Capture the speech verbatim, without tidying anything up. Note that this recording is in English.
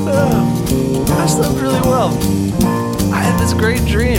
Uh, I slept really well. I had this great dream.